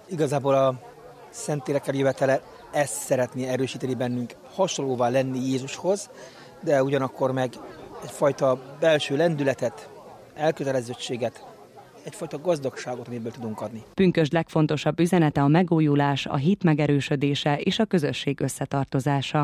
Igazából a Szentlélek eljövetele ezt szeretné erősíteni bennünk, hasonlóvá lenni Jézushoz, de ugyanakkor meg egyfajta belső lendületet, elkötelezettséget, egyfajta gazdagságot, amiből tudunk adni. Pünkösd legfontosabb üzenete a megújulás, a hit megerősödése és a közösség összetartozása.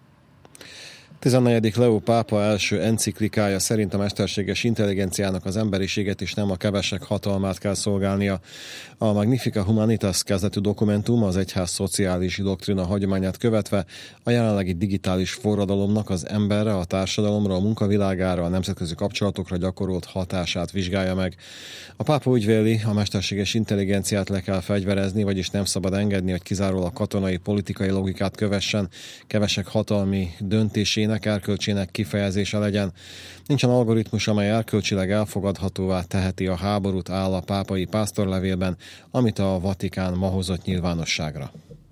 14. Leó pápa első enciklikája szerint a mesterséges intelligenciának az emberiséget és nem a kevesek hatalmát kell szolgálnia. A Magnificat Humanitas kezdetű dokumentum az egyház szociális doktrina hagyományát követve a jelenlegi digitális forradalomnak az emberre, a társadalomra, a munkavilágára, a nemzetközi kapcsolatokra gyakorolt hatását vizsgálja meg. A pápa úgy véli, a mesterséges intelligenciát le kell fegyverezni, vagyis nem szabad engedni, hogy kizárólag katonai, politikai logikát kövessen, kevesek hatalmi döntésének, erkölcsének kifejezése legyen. Nincsen algoritmus, amely erkölcsileg elfogadhatóvá teheti a háborút, áll a pápai pásztorlevélben, amit a Vatikán ma hozott nyilvánosságra.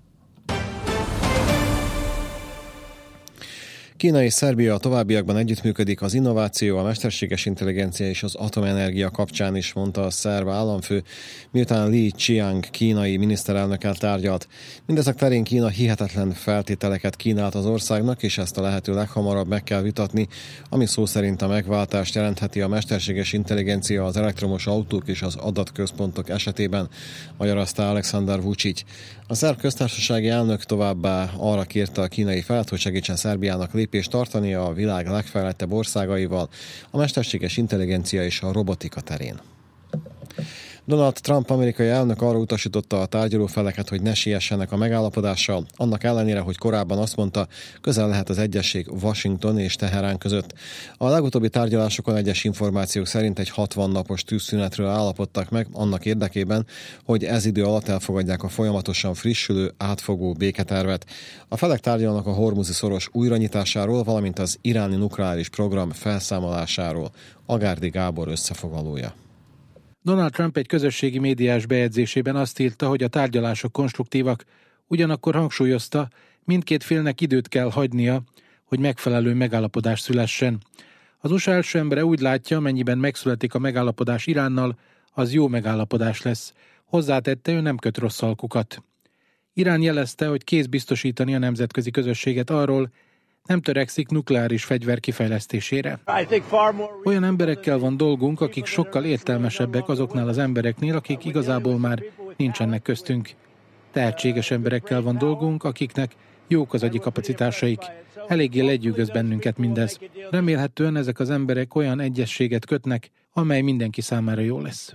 Kína és Szerbia a továbbiakban együttműködik az innováció, a mesterséges intelligencia és az atomenergia kapcsán is, mondta a szerb államfő, miután Li Qiang kínai miniszterelnökkel tárgyalt. Mindezek terén Kína hihetetlen feltételeket kínált az országnak, és ezt a lehető leghamarabb meg kell vitatni, ami szó szerint a megváltást jelentheti a mesterséges intelligencia, az elektromos autók és az adatközpontok esetében, magyarázta Alexander Vučić. A szerb köztársasági elnök továbbá arra kérte a kínai felet, hogy segítsen Szerbiának lépést tartania a világ legfejlettebb országaival a mesterséges intelligencia és a robotika terén. Donald Trump amerikai elnök arra utasította a tárgyalófeleket, hogy ne siessenek a megállapodással, annak ellenére, hogy korábban azt mondta, közel lehet az egyezség Washington és Teherán között. A legutóbbi tárgyalásokon egyes információk szerint egy 60 napos tűzszünetről állapodtak meg annak érdekében, hogy ez idő alatt elfogadják a folyamatosan frissülő, átfogó béketervet. A felek tárgyalnak a Hormuzi szoros újranyitásáról, valamint az iráni nukleáris program felszámolásáról. Agárdi Gábor összefoglalója. Donald Trump egy közösségi médiás bejegyzésében azt írta, hogy a tárgyalások konstruktívak, ugyanakkor hangsúlyozta, mindkét félnek időt kell hagynia, hogy megfelelő megállapodás szülessen. Az USA első embere úgy látja, amennyiben megszületik a megállapodás Iránnal, az jó megállapodás lesz. Hozzátette, ő nem köt rossz alkukat. Irán jelezte, hogy kész biztosítani a nemzetközi közösséget arról, nem törekszik nukleáris fegyver kifejlesztésére. Olyan emberekkel van dolgunk, akik sokkal értelmesebbek azoknál az embereknél, akik igazából már nincsenek köztünk. Tehetséges emberekkel van dolgunk, akiknek jók az agyi kapacitásaik. Eléggé legyűgöz bennünket mindez. Remélhetően ezek az emberek olyan egyezséget kötnek, amely mindenki számára jó lesz.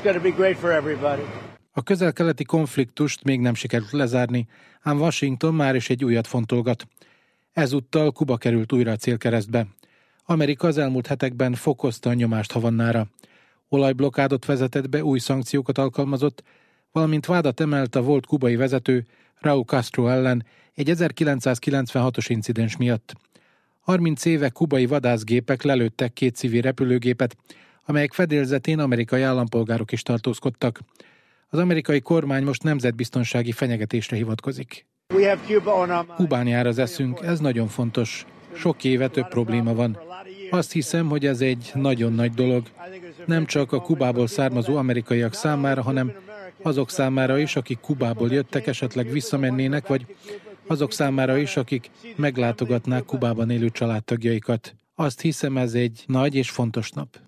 A közel-keleti konfliktust még nem sikerült lezárni, ám Washington már is egy újat fontolgat. Ezúttal Kuba került újra a célkeresztbe. Amerika az elmúlt hetekben fokozta a nyomást Havannára. Olajblokkádot vezetett be, új szankciókat alkalmazott, valamint vádat emelt a volt kubai vezető Raúl Castro ellen egy 1996-os incidens miatt. 30 éve kubai vadászgépek lelőttek 2 civil repülőgépet, amelyek fedélzetén amerikai állampolgárok is tartózkodtak. Az amerikai kormány most nemzetbiztonsági fenyegetésre hivatkozik. Kubán jár az eszünk, ez nagyon fontos. Sok éve több probléma van. Azt hiszem, hogy ez egy nagyon nagy dolog. Nem csak a Kubából származó amerikaiak számára, hanem azok számára is, akik Kubából jöttek, esetleg visszamennének, vagy azok számára is, akik meglátogatnák Kubában élő családtagjaikat. Azt hiszem, ez egy nagy és fontos nap.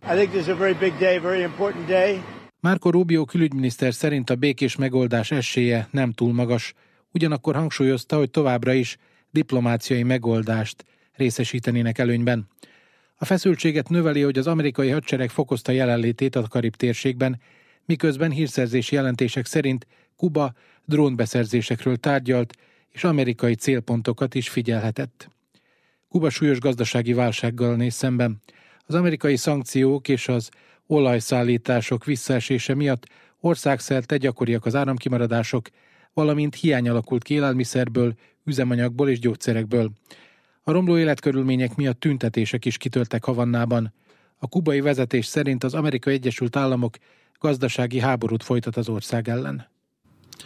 Marco Rubio külügyminiszter szerint a békés megoldás esélye nem túl magas, ugyanakkor hangsúlyozta, hogy továbbra is diplomáciai megoldást részesítenének előnyben. A feszültséget növeli, hogy az amerikai hadsereg fokozta jelenlétét a Karib térségben, miközben hírszerzési jelentések szerint Kuba drónbeszerzésekről tárgyalt, és amerikai célpontokat is figyelhetett. Kuba súlyos gazdasági válsággal néz szemben. Az amerikai szankciók és az olajszállítások visszaesése miatt országszerte gyakoriak az áramkimaradások, valamint hiány alakult ki élelmiszerből, üzemanyagból és gyógyszerekből. A romló életkörülmények miatt tüntetések is kitörtek Havannában. A kubai vezetés szerint az Amerikai Egyesült Államok gazdasági háborút folytat az ország ellen.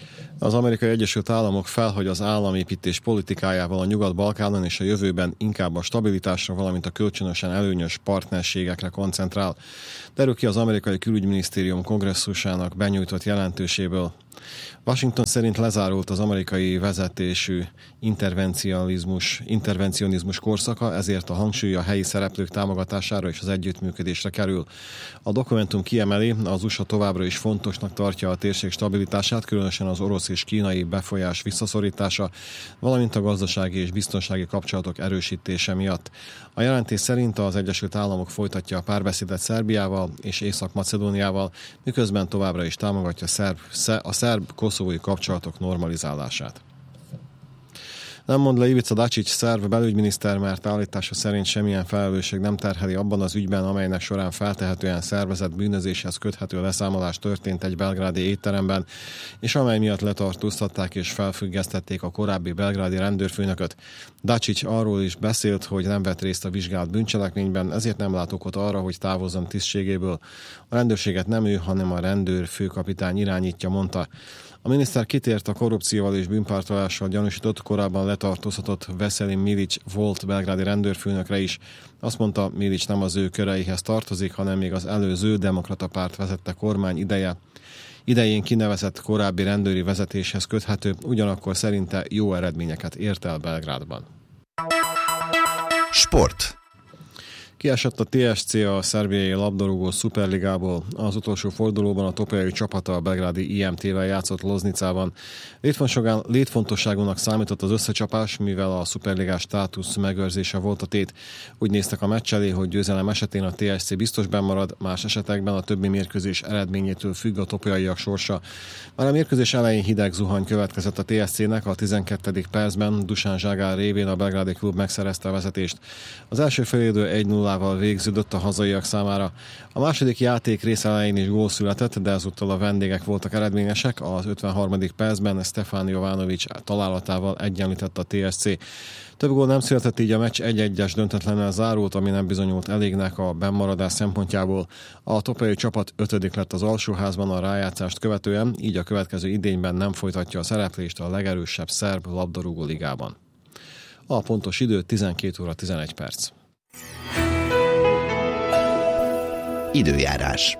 Az Amerikai Egyesült Államok felhagy az államépítés politikájával a Nyugat-Balkánon, és a jövőben inkább a stabilitásra, valamint a kölcsönösen előnyös partnerségekre koncentrál. Derül ki az amerikai külügyminisztérium kongresszusának benyújtott jelentéséből. Washington szerint lezárult az amerikai vezetésű intervencionizmus korszaka, ezért a hangsúly a helyi szereplők támogatására és az együttműködésre kerül. A dokumentum kiemeli, az USA továbbra is fontosnak tartja a térség stabilitását, különösen az orosz és kínai befolyás visszaszorítása, valamint a gazdasági és biztonsági kapcsolatok erősítése miatt. A jelentés szerint az Egyesült Államok folytatja a párbeszédet Szerbiával és Észak-Macedóniával, miközben továbbra is támogatja a szerb-koszovói kapcsolatok normalizálását. Nem mond le Ivica Dačić, szerb belügyminiszter, mert állítása szerint semmilyen felelősség nem terheli abban az ügyben, amelynek során feltehetően szervezett bűnözéshez köthető leszámolás történt egy belgrádi étteremben, és amely miatt letartóztatták és felfüggesztették a korábbi belgrádi rendőrfőnököt. Dačić arról is beszélt, hogy nem vett részt a vizsgált bűncselekményben, ezért nem lát okot arra, hogy távozzon tisztségéből. A rendőrséget nem ő, hanem a rendőrfőkapitány irányítja, mondta. A miniszter kitért a korrupcióval és bűnpártolással gyanúsított, korábban letartóztatott Veselin Milic volt belgrádi rendőrfőnökre is. Azt mondta, Milic nem az ő köreihez tartozik, hanem még az előző demokrata párt vezette kormány idején kinevezett korábbi rendőri vezetéshez köthető, ugyanakkor szerinte jó eredményeket ért el Belgrádban. Sport. Kiesett a TSC a szerbiai labdarúgó szuperligából. Az utolsó fordulóban a topolyai csapata a belgrádi IMT-vel játszott Loznicában. Létfontosságúnak számított az összecsapás, mivel a szuperligás státusz megőrzése volt a tét. Úgy néztek a meccs elé, hogy győzelem esetén a TSC biztos bennmarad, más esetekben a többi mérkőzés eredményétől függ a topolyaiak sorsa. Már a mérkőzés elején hideg zuhany következett a TSC-nek, a 12. percben Dusan Zsagár révén a belgrádi klub megszerezte a vezetést. Az első félidő 1-0-val végződött a hazaiak számára. A második játék rész elején is gól született, de ezúttal a vendégek voltak eredményesek. Az 53. percben Stefan Jovanovic találatával egyenlített a TSC. Több gól nem született, így a meccs 1-1-es döntetlennel zárult, ami nem bizonyult elégnek a bennmaradás szempontjából. A topolyai csapat 5. lett az alsóházban a rájátszást követően, így a következő idényben nem folytatja a szereplést a legerősebb szerb labdarúgó ligában. A pontos idő 12 óra 11 perc. Időjárás.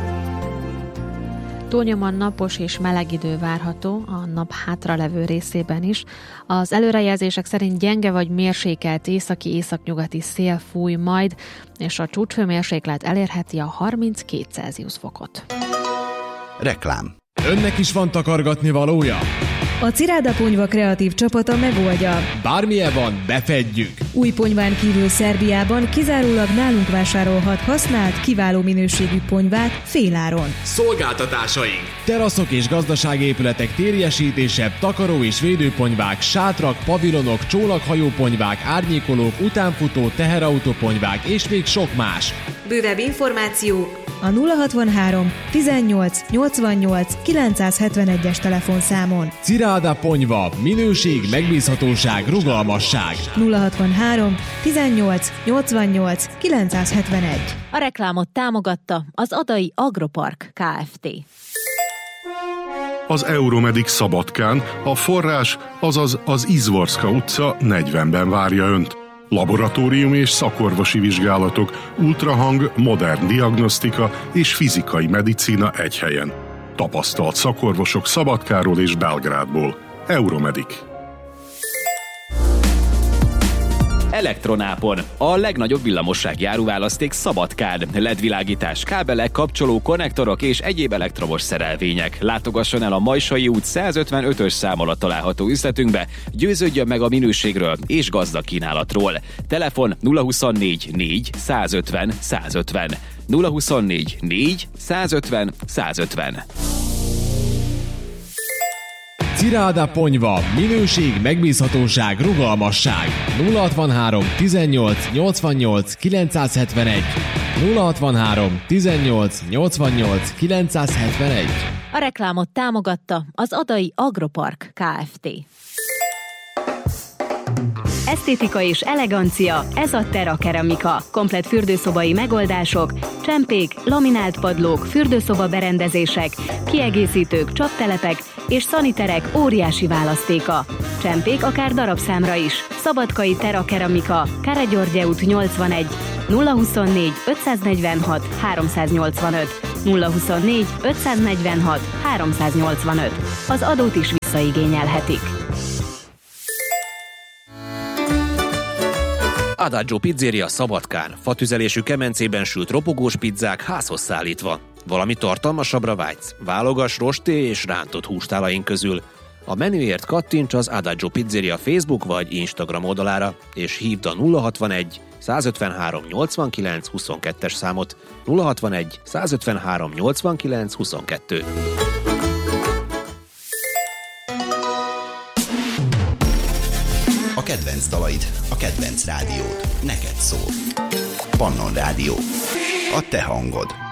Túlnyomóan napos és meleg idő várható a nap hátralevő részében is. Az előrejelzések szerint gyenge vagy mérsékelt északi-északnyugati szél fúj majd, és a csúcshőmérséklet elérheti a 32 Celsius fokot. Reklám. Önnek is van takargatni valója? A Ciráda Ponyva kreatív csapata megoldja. Bármilyen van, befedjük. Új ponyván kívül Szerbiában kizárólag nálunk vásárolhat használt, kiváló minőségű ponyvát féláron. Szolgáltatásaink: teraszok és gazdasági épületek térjesítése, takaró és védőponyvák, sátrak, pavilonok, csónakhajóponyvák, árnyékolók, utánfutó, teherautóponyvák és még sok más. Bővebb információ a 063 18 88 971-es telefonszámon. Ciráda Ponyva. Minőség, megbízhatóság, rugalmasság. 063 18 88 971. A reklámot támogatta az Adai Agropark Kft. Az Euromedic Szabadkán a forrás, azaz az Izvorska utca 40-ben várja Önt. Laboratórium és szakorvosi vizsgálatok, ultrahang, modern diagnosztika és fizikai medicína egy helyen. Tapasztalt szakorvosok Szabadkáról és Belgrádból. Euromedic. Elektronápon. A legnagyobb villamossági áruválaszték Szabadkán. LED-világítás, kábelek, kapcsoló, konnektorok és egyéb elektromos szerelvények. Látogasson el a Majsai út 155-ös szám alatt található üzletünkbe, győződjön meg a minőségről és gazdag kínálatról. Telefon 024 4 150 150. 024 4 150 150. Ciráda Ponyva. Minőség, megbízhatóság, rugalmasság. 063 18 88 971. 063 18 88 971. A reklámot támogatta az Adai Agropark Kft. esztétika és elegancia, ez a Terra Keramika. Komplett fürdőszobai megoldások, csempék, laminált padlók, fürdőszoba berendezések, kiegészítők, csaptelepek és szaniterek óriási választéka. Csempék akár darabszámra is. Szabadkai Terra Keramika, Káregyörgye út 81, 024 546 385, 024 546 385. Az adót is visszaigényelhetik. Adagio Pizzeria Szabadkán. Fatüzelésű kemencében sült ropogós pizzák házhoz szállítva. Valami tartalmasabbra vágysz? Válogass rosté és rántott hústálaink közül. A menüért kattints az Adagio Pizzeria Facebook vagy Instagram oldalára, és hívd a 061 153 89 22-es számot. 061 153 89 22. A kedvenc dalaid, a kedvenc rádiód, neked szól. Pannon Rádió. A te hangod.